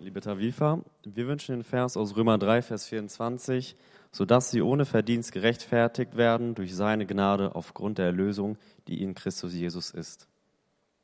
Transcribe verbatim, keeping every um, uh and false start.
Liebe Tawifa, wir wünschen den Vers aus Römer drei, Vers vierundzwanzig, sodass sie ohne Verdienst gerechtfertigt werden durch seine Gnade aufgrund der Erlösung, die in Christus Jesus ist.